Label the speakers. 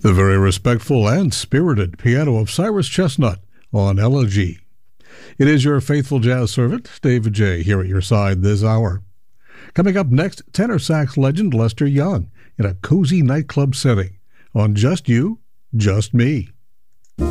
Speaker 1: The very respectful and spirited piano of Cyrus Chestnut on Elegy. It is your faithful jazz servant, David J., here at your side this hour. Coming up next, tenor sax legend Lester Young in a cozy nightclub setting on Just You, Just Me.